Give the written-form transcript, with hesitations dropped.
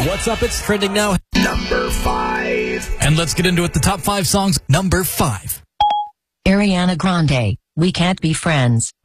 What's up? It's trending now. Number 5. And let's get into it. The top 5 songs. Number 5. Ariana Grande, We Can't Be Friends.